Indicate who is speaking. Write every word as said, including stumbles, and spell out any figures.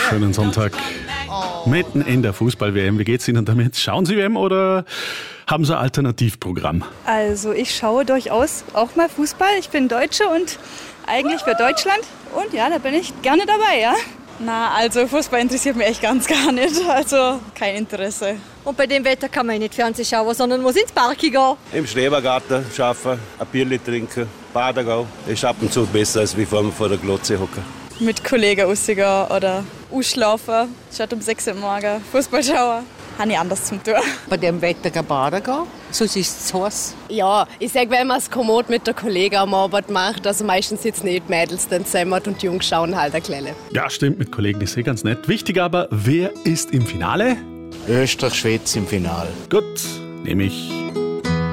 Speaker 1: Schönen Sonntag. Mitten in der Fußball-W M. Wie geht's Ihnen damit? Schauen Sie W M oder haben Sie ein Alternativprogramm?
Speaker 2: Also ich schaue durchaus auch mal Fußball. Ich bin Deutsche und eigentlich für Deutschland. Und ja, da bin ich gerne dabei, ja.
Speaker 3: Na, also Fußball interessiert mich echt ganz gar nicht. Also kein Interesse.
Speaker 4: Und bei dem Wetter kann man nicht Fernsehen schauen, sondern muss ins Park gehen.
Speaker 5: Im Schrebergarten arbeiten, ein Bierli trinken, baden gehen. Ist ab und zu besser, als wie vor der Glotze hocken.
Speaker 3: Mit Kollegen rausgehen oder ausschlafen, statt um sechs Uhr morgens Fußball schauen. Habe ich anders zum tun.
Speaker 6: Bei dem Wetter gehen baden gehen, sonst ist es zu heiß.
Speaker 7: Ja, ich sage, wenn man es kommod mit der Kollegen am Abend macht, also meistens sitzen nicht Mädels dann zusammen und die Jungs schauen halt ein Kleine.
Speaker 1: Ja, stimmt, mit Kollegen ist eh ganz nett. Wichtig aber, wer ist im Finale?
Speaker 8: Österreich-Schweiz im Finale.
Speaker 1: Gut, nehme ich.